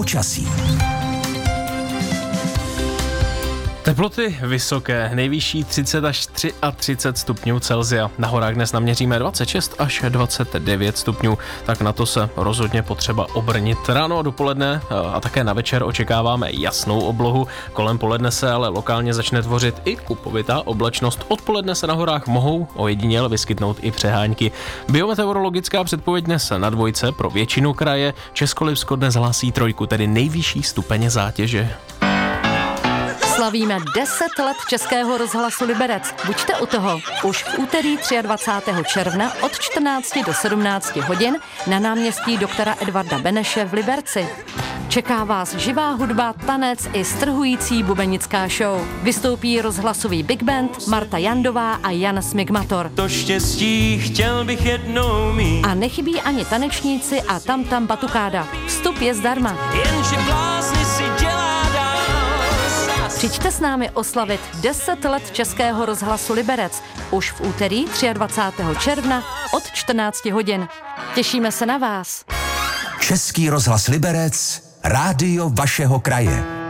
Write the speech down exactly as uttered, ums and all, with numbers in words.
počasí. Teploty vysoké, nejvyšší třicet až třicet tři stupňů Celsia. Na horách dnes naměříme dvacet šest až dvacet devět stupňů, tak na to se rozhodně potřeba obrnit. Ráno a dopoledne a také na večer očekáváme jasnou oblohu, kolem poledne se ale lokálně začne tvořit i kupovitá oblačnost. Odpoledne se na horách mohou ojediněle vyskytnout i přehánky. Biometeorologická předpověď dnes na dvojce pro většinu kraje. Českolipsko dnes hlásí trojku, tedy nejvyšší stupeň zátěže. Slavíme deset let Českého rozhlasu Liberec. Buďte u toho. Už v úterý dvacátého třetího června od čtrnácti do sedmnácti hodin na náměstí doktora Edvarda Beneše v Liberci. Čeká vás živá hudba, tanec i strhující bubenická show. Vystoupí rozhlasový big band Marta Jandová a Jan Smigmator. To štěstí chtěl bych jednou mít. A nechybí ani tanečníci a tam tam batukáda. Vstup je zdarma. Jenže blázni si dělá dál. Přijďte s námi oslavit deset let Českého rozhlasu Liberec. Už v úterý dvacátého třetího června od čtrnácti hodin. Těšíme se na vás. Český rozhlas Liberec, rádio vašeho kraje.